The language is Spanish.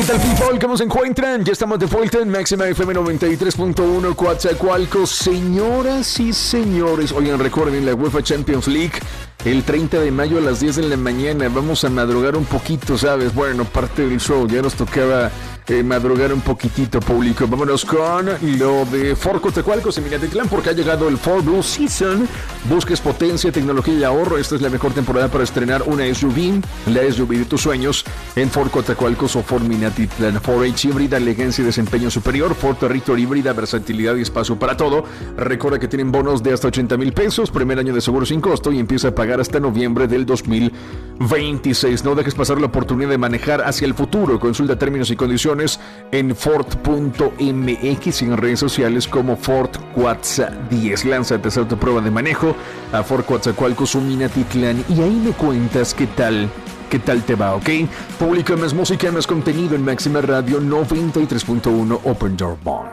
tal, people? ¿Cómo se encuentran? Ya estamos de vuelta en Máxima FM 93.1 Coatzacoalcos. Señoras y señores, oigan, recuerden la UEFA Champions League el 30 de mayo a las 10 de la mañana. Vamos a madrugar un poquito, ¿sabes? Bueno, parte del show, ya nos tocaba madrugar un poquitito, público. Vámonos con lo de Ford Coatzacoalcos en Minatitlán, porque ha llegado el Ford Blue Season. Busques potencia, tecnología y ahorro. Esta es la mejor temporada para estrenar una SUV, la SUV de tus sueños, en Ford Coatzacoalcos o Ford Minatitlán. Ford Edge híbrida, elegancia y desempeño superior. Ford Territory híbrida, versatilidad y espacio para todo. Recuerda que tienen bonos de hasta 80,000 pesos, primer año de seguro sin costo y empieza a pagar hasta noviembre del 2026. No dejes pasar la oportunidad de manejar hacia el futuro. Consulta términos y condiciones en Ford.mx y en redes sociales como Ford Coatza 10. Lánzate a hacer tu prueba de manejo a Ford Coatzacoalcos o Minatitlán y ahí me cuentas qué tal te va, ¿ok? Publica más música, más contenido en Máxima Radio 93.1 Open Door Bond.